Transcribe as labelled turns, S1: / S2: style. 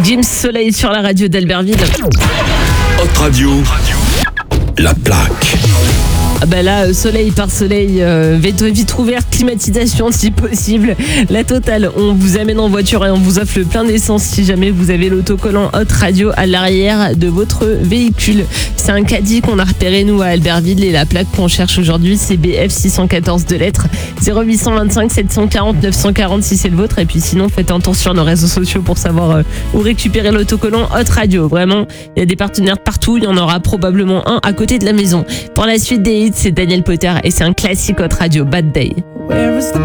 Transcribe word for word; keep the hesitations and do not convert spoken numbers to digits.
S1: Jim Soleil sur la radio d'Albertville.
S2: Hot Radio, la plaque.
S1: Ah bah là, soleil par soleil, euh, vitre ouverte, climatisation si possible. La totale, on vous amène en voiture et on vous offre le plein d'essence si jamais vous avez l'autocollant Hot Radio à l'arrière de votre véhicule. C'est un caddie qu'on a repéré nous à Albertville et la plaque qu'on cherche aujourd'hui c'est B F six cent quatorze de lettres. zéro huit cent vingt-cinq sept cent quarante neuf cent quarante si c'est le vôtre. Et puis sinon faites un tour sur nos réseaux sociaux pour savoir euh, où récupérer l'autocollant Hot Radio. Vraiment, il y a des partenaires partout, il y en aura probablement un à côté de la maison. Pour la suite des hits, c'est Daniel Potter et c'est un classique Hot Radio, Bad Day.